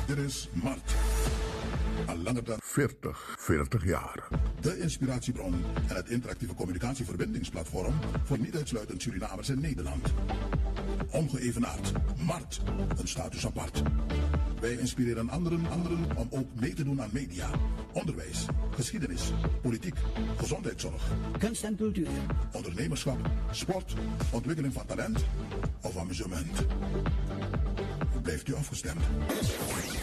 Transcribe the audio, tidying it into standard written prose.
Dit is Mart. Al langer dan 40 jaar. de inspiratiebron en het interactieve communicatieverbindingsplatform voor niet uitsluitend Surinamers in Nederland. Ongeëvenaard. Mart. Een status apart. Wij inspireren anderen om ook mee te doen aan media, onderwijs, geschiedenis, politiek, gezondheidszorg, kunst en cultuur, ondernemerschap, sport, ontwikkeling van talent of amusement. Blijft u afgestemd?